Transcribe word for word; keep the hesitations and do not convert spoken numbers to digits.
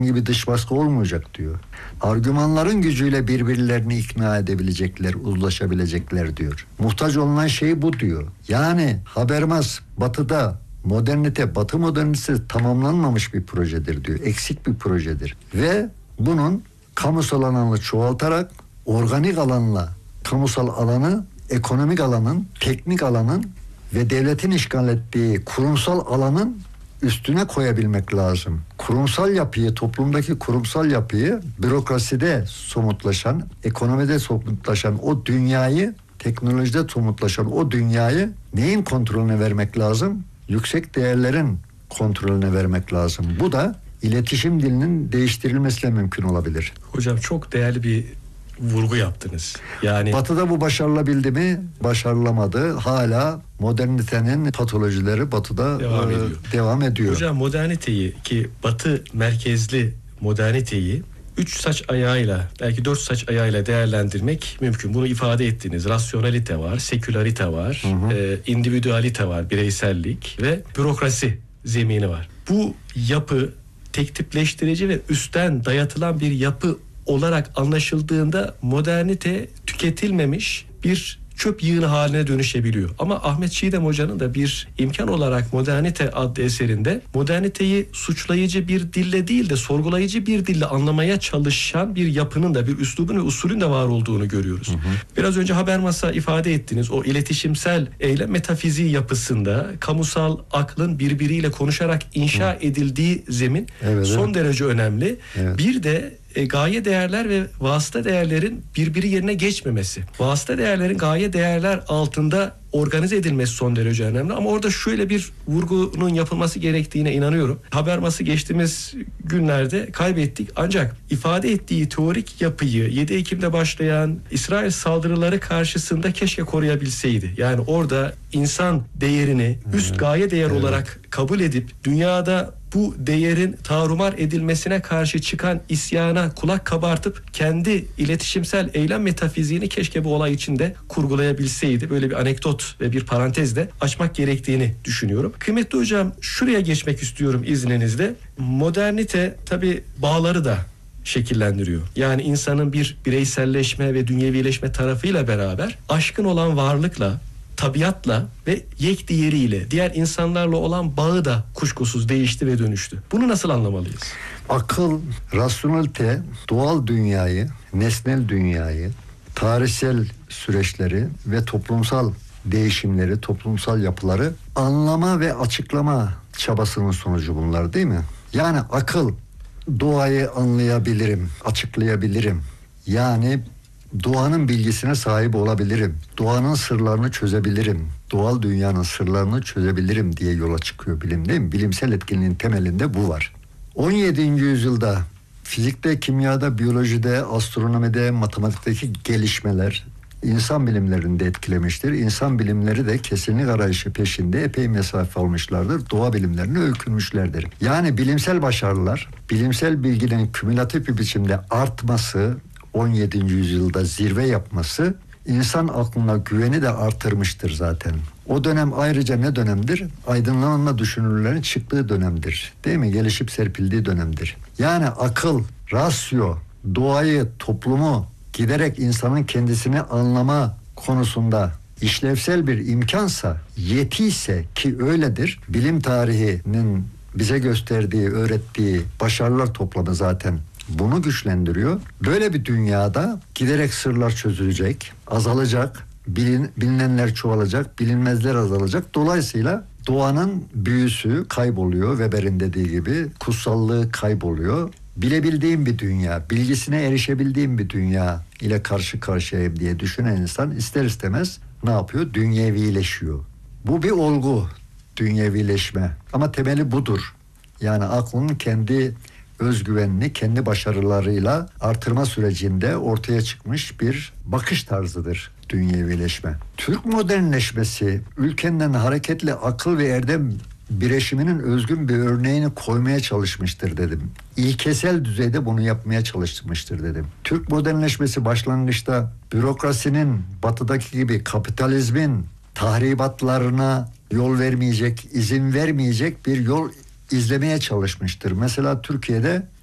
gibi dış baskı olmayacak diyor. Argümanların gücüyle birbirlerini ikna edebilecekler, uzlaşabilecekler diyor. Muhtaç olunan şey bu diyor. Yani Habermas Batı'da modernite, Batı modernitesi tamamlanmamış bir projedir diyor. Eksik bir projedir. Ve bunun kamusal alanı çoğaltarak organik alanla kamusal alanı, ekonomik alanın, teknik alanın ve devletin işgal ettiği kurumsal alanın üstüne koyabilmek lazım. Kurumsal yapıyı, toplumdaki kurumsal yapıyı, bürokraside somutlaşan, ekonomide somutlaşan o dünyayı, teknolojide somutlaşan o dünyayı neyin kontrolüne vermek lazım? Yüksek değerlerin kontrolüne vermek lazım. Bu da iletişim dilinin değiştirilmesiyle mümkün olabilir. Hocam çok değerli bir vurgu yaptınız. Yani Batı'da bu başarılabildi mi? Başarılamadı. Hala modernitenin patolojileri Batı'da devam e, ediyor. devam ediyor. Hocam moderniteyi, ki Batı merkezli moderniteyi üç saç ayağıyla, belki dört saç ayağıyla değerlendirmek mümkün. Bunu ifade ettiniz. Rasyonalite var, sekülarite var, Hı hı. e, individüalite var, bireysellik ve bürokrasi zemini var. Bu yapı tek tipleştirici ve üstten dayatılan bir yapı olarak anlaşıldığında modernite tüketilmemiş bir çöp yığını haline dönüşebiliyor. Ama Ahmet Çiğdem Hoca'nın da bir imkan olarak Modernite adlı eserinde moderniteyi suçlayıcı bir dille değil de sorgulayıcı bir dille anlamaya çalışan bir yapının da, bir üslubun ve usulün de var olduğunu görüyoruz. Hı hı. Biraz önce Habermas'a ifade ettiniz. O iletişimsel eylem metafiziği yapısında kamusal aklın birbiriyle konuşarak inşa hı. edildiği zemin evet, son evet. derece önemli. Evet. Bir de E, gaye değerler ve vasıta değerlerin birbiri yerine geçmemesi. Vasıta değerlerin gaye değerler altında organize edilmesi son derece önemli. Ama orada şöyle bir vurgunun yapılması gerektiğine inanıyorum. Habermas'ı geçtiğimiz günlerde kaybettik. Ancak ifade ettiği teorik yapıyı yedi Ekim'de başlayan İsrail saldırıları karşısında keşke koruyabilseydi. Yani orada insan değerini üst gaye değer evet. olarak kabul edip dünyada bu değerin tarumar edilmesine karşı çıkan isyana kulak kabartıp kendi iletişimsel eylem metafiziğini keşke bu olay içinde kurgulayabilseydi. Böyle bir anekdot ve bir parantez de açmak gerektiğini düşünüyorum. Kıymetli hocam, şuraya geçmek istiyorum izninizle. Modernite tabii bağları da şekillendiriyor. Yani insanın bir bireyselleşme ve dünyevileşme tarafıyla beraber aşkın olan varlıkla, tabiatla ve yek diğeriyle, diğer insanlarla olan bağı da kuşkusuz değişti ve dönüştü. Bunu nasıl anlamalıyız? Akıl, rasyonelite, doğal dünyayı, nesnel dünyayı, tarihsel süreçleri ve toplumsal değişimleri, toplumsal yapıları anlama ve açıklama çabasının sonucu bunlar, değil mi? Yani akıl, doğayı anlayabilirim, açıklayabilirim. Yani doğanın bilgisine sahip olabilirim. Doğanın sırlarını çözebilirim. Doğal dünyanın sırlarını çözebilirim diye yola çıkıyor bilim, değil mi? Bilimsel etkinliğin temelinde bu var. on yedinci yüzyılda fizikte, kimyada, biyolojide, astronomide, matematikteki gelişmeler insan bilimlerini de etkilemiştir. İnsan bilimleri de kesinlik arayışı peşinde epey mesafe almışlardır. Doğa bilimlerine öykünmüşlerdir. Yani bilimsel başarılar, bilimsel bilginin kümülatif bir biçimde artması, on yedinci yüzyılda zirve yapması insan aklına güveni de artırmıştır zaten. O dönem ayrıca ne dönemdir? Aydınlanma düşünürlerin çıktığı dönemdir. Değil mi? Gelişip serpildiği dönemdir. Yani akıl, rasyo, doğayı, toplumu giderek insanın kendisini anlama konusunda işlevsel bir imkansa, yetiyse, ki öyledir, bilim tarihinin bize gösterdiği, öğrettiği başarılar toplamı zaten bunu güçlendiriyor. Böyle bir dünyada giderek sırlar çözülecek, azalacak, bilin, bilinenler çoğalacak, bilinmezler azalacak. Dolayısıyla doğanın büyüsü kayboluyor, Weber'in dediği gibi kutsallığı kayboluyor. Bilebildiğim bir dünya, bilgisine erişebildiğim bir dünya ile karşı karşıyayım diye düşünen insan ister istemez ne yapıyor? Dünyevileşiyor. Bu bir olgu, dünyevileşme. Ama temeli budur. Yani aklın kendi özgüvenini kendi başarılarıyla artırma sürecinde ortaya çıkmış bir bakış tarzıdır dünyevileşme. Türk modernleşmesi ülkenden hareketli akıl ve erdem bireşiminin özgün bir örneğini koymaya çalışmıştır dedim. İlkesel düzeyde bunu yapmaya çalışmıştır dedim. Türk modernleşmesi başlangıçta bürokrasinin batıdaki gibi kapitalizmin tahribatlarına yol vermeyecek, izin vermeyecek bir yol izlemeye çalışmıştır. Mesela Türkiye'de